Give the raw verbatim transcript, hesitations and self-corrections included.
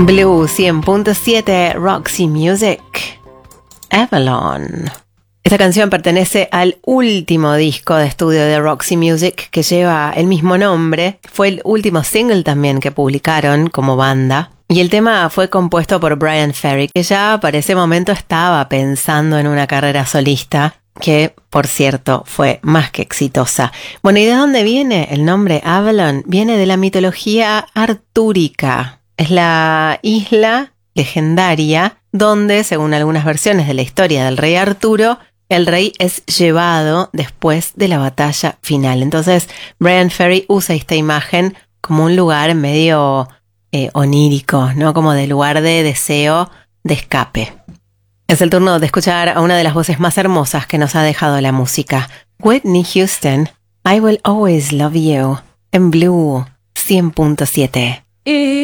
Blue cien punto siete, Roxy Music, Avalon. Esta canción pertenece al último disco de estudio de Roxy Music, que lleva el mismo nombre. Fue el último single también que publicaron como banda. Y el tema fue compuesto por Bryan Ferry, que ya para ese momento estaba pensando en una carrera solista, que, por cierto, fue más que exitosa. Bueno, ¿y de dónde viene el nombre Avalon? Viene de la mitología artúrica. Es la isla legendaria donde, según algunas versiones de la historia del rey Arturo, el rey es llevado después de la batalla final. Entonces, Bryan Ferry usa esta imagen como un lugar medio eh, onírico, ¿no? Como de lugar de deseo, de escape. Es el turno de escuchar a una de las voces más hermosas que nos ha dejado la música. Whitney Houston, I Will Always Love You, en Blue cien punto siete.